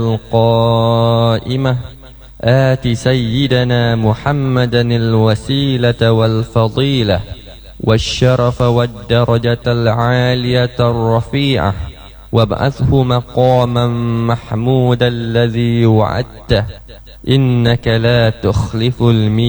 القائمة آت سيدنا محمدا الوسيلة والفضيلة والشرف والدرجة العالية الرفيعة وابعثه مقاما محمودا الذي وعدته إنك لا تخلف الميعاد.